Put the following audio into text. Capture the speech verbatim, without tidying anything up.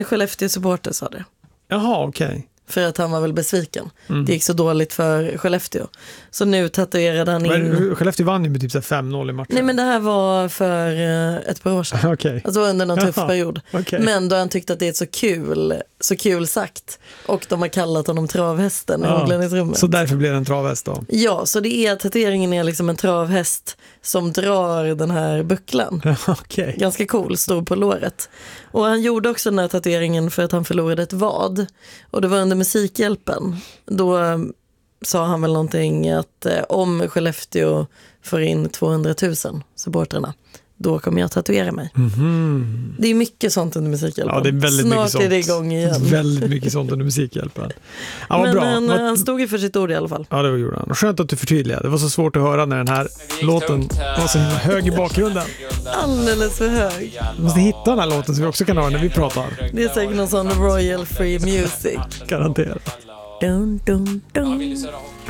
Skellefteå-supporter sa det. Jaha, okej. Okay. För att han var väl besviken. Mm. Det gick så dåligt för Skellefteå. Så nu tatuerade han in... Men Skellefteå vann ju med typ så fem noll i matchen. Nej, men det här var för ett par år sedan. Okay. Alltså under någon tuff Jaha. period. Okay. Men då han tyckte att det är så kul, så kul sagt. Och de har kallat honom travhästen i Ja. omklädningsrummet. Så därför blir det en travhäst då? Ja, så det är, tatueringen är liksom en travhäst som drar den här bucklan. Okay. Ganska cool, stor på låret. Och han gjorde också den här tatueringen för att han förlorade ett vad. Och det var under Musikhjälpen. Då um, sa han väl någonting att eh, om Skellefteå får in tvåhundratusen supportrarna, då kommer jag tatuera mig. Mm-hmm. Det är mycket sånt under Musikhjälpen. Ja, det är väldigt Snart mycket sånt. är det igång igen. Väldigt mycket sånt under Musikhjälpen. Ja, Men bra. han, Vad... han stod ju för sitt ord i alla fall. Ja, det gjorde han. Och skönt att du förtydligade. Det var så svårt att höra när den här låten var så himla hög i bakgrunden. Alldeles för hög. Vi måste hitta den här låten som vi också kan ha när vi pratar. Det är säkert någon sån Royal Free Music. Garanterat. Dun, dun, dun.